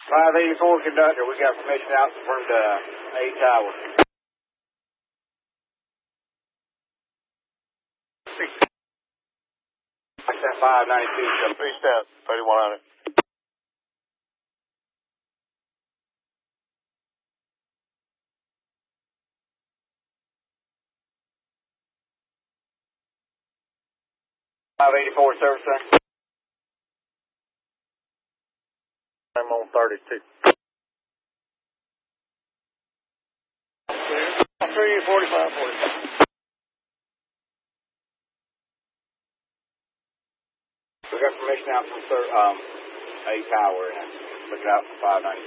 584 conductor, we got permission out from the A tower. 592, 3 steps, 3100. service center. I'm on 32. 345. We got permission out from A tower and looking out for 592.